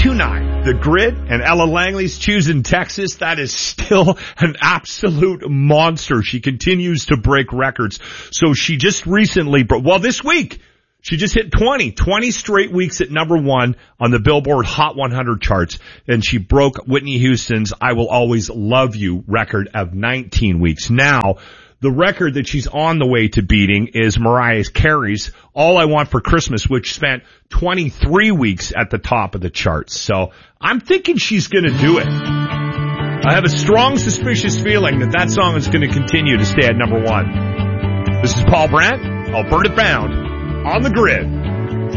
1029. The Grid and Ella Langley's Choosing Texas. That is still an absolute monster. She continues to break records. So she just recently, this week, she just hit 20 straight weeks at number one on the Billboard Hot 100 charts. And she broke Whitney Houston's I Will Always Love You record of 19 weeks. Now, the record that she's on the way to beating is Mariah Carey's All I Want for Christmas, which spent 23 weeks at the top of the charts. So I'm thinking she's going to do it. I have a strong suspicious feeling that song is going to continue to stay at number one. This is Paul Brandt, Alberta Bound, on the Grid.